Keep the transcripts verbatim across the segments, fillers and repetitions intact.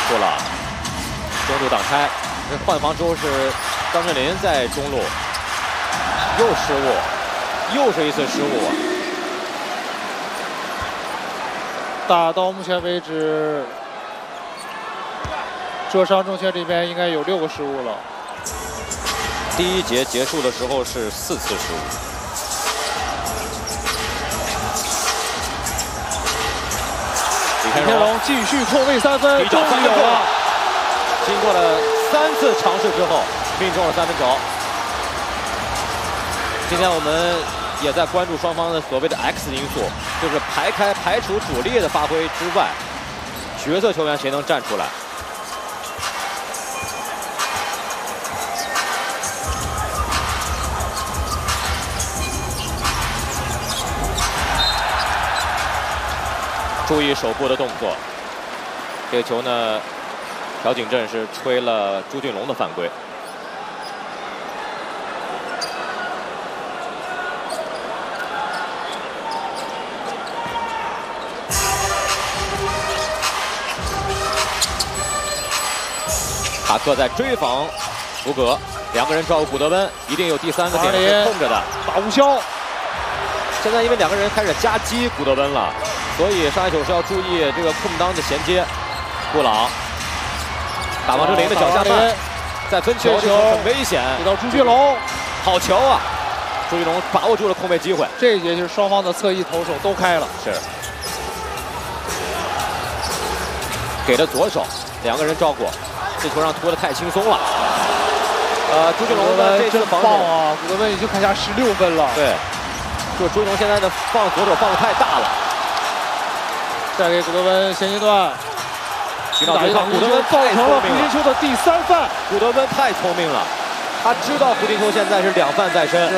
出了中路挡拆，这换防之后是张镇麟在中路又失误，又是一次失误啊！ 打到目前为止，浙商证券这边应该有六个失误了。 第一节结束的时候是四次失误。 李天龙继续空位三分，终于有了。 经过了三次尝试之后，命中了三分球。今天我们也在关注双方的所谓的 X 因素，就是排开排除主力的发挥之外，角色球员谁能站出来？注意手部的动作。这个球呢，朴槿镇是吹了朱俊龙的犯规。塔克在追防福格，两个人照顾古德温，一定有第三个点是空着的。 打无效。 现在因为两个人开始夹击古德温了。 所以上一球是要注意这个空当的衔接。布朗打王哲林的脚下绊，在分球这球很危险， 给到朱俊龙， 好球啊！朱俊龙把握住了空位机会。 这一节就是双方的侧翼投手都开了， 是给了左手，两个人照顾，这球让拖得太轻松了。呃，朱俊龙的这次防守啊，古德温已经砍下十六分了。 对，就朱俊龙现在的放左手放得太大了。 再给古德温衔接段， 打对抗，古德温造成了胡金秋的第三犯。 古德温太聪明了，他知道胡金秋现在是两犯在身。 是。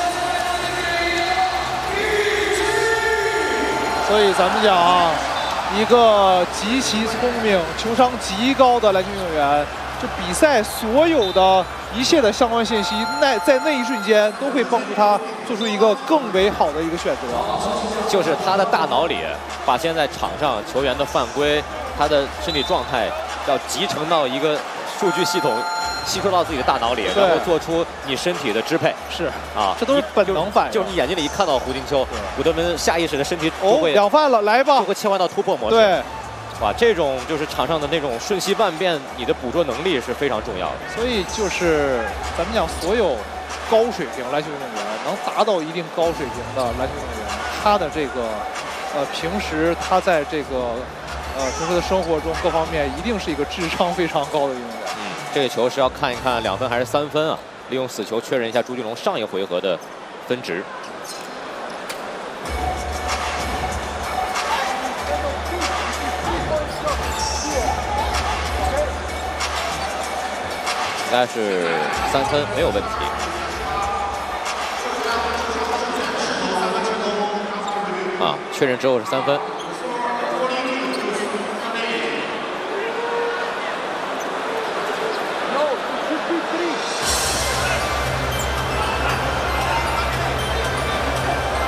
所以咱们讲啊，一个极其聪明、球商极高的篮球运动员，这比赛所有的一切的相关信息，那在那一瞬间都会帮助他做出一个更为好的一个选择。 就是他的大脑里。 把现在场上球员的犯规，他的身体状态要集成到一个数据系统，吸收到自己的大脑里，然后做出你身体的支配。 是啊， 这都是本能反应。 就是你眼睛里一看到胡金秋，古德温下意识的身体就会哦，两犯了，来吧， 就会切换到突破模式。 对， 哇，这种就是场上的那种瞬息万变，你的捕捉能力是非常重要的。 所以就是咱们讲，所有高水平篮球运动员能达到一定高水平的篮球运动员，他的这个。 呃，平时他在这个呃平时的生活中各方面一定是一个智商非常高的运动员。 嗯，这个球是要看一看两分还是三分啊？利用死球确认一下朱俊龙上一回合的分值。应该是三分没有问题。 啊，确认之后是三分。